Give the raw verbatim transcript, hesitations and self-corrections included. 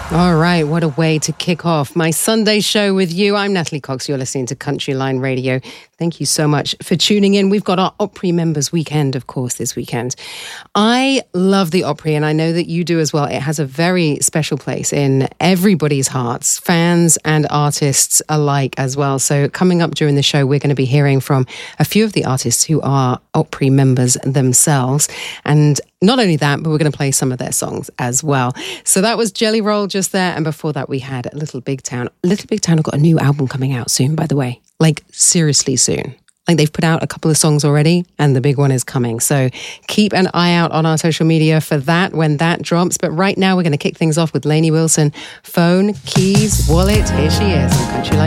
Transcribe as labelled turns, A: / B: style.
A: All right, what a way to kick off my Sunday show with you. I'm Natalie Cox. You're listening to Country Line Radio. Thank you so much for tuning in. We've got our Opry Members Weekend, of course, this weekend. I love the Opry, and I know that you do as well. It has a very special place in everybody's hearts, fans and artists alike as well. So coming up during the show, we're going to be hearing from a few of the artists who are Opry members themselves. And not only that, but we're going to play some of their songs as well. So that was Jelly Roll just there. And before that, we had Little Big Town. Little Big Town have got a new album coming out soon, by the way. Like, seriously soon. Like, they've put out a couple of songs already, and the big one is coming. So keep an eye out on our social media for that when that drops. But right now, we're going to kick things off with Lainey Wilson. Phone, Keys, Wallet. Here she is on Country Line.